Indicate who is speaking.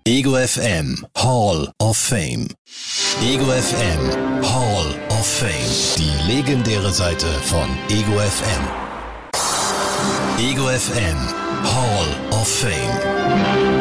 Speaker 1: Ego FM Hall of Fame. Ego FM Hall of Fame. Die legendäre Seite von Ego FM. Ego FM Hall of Fame.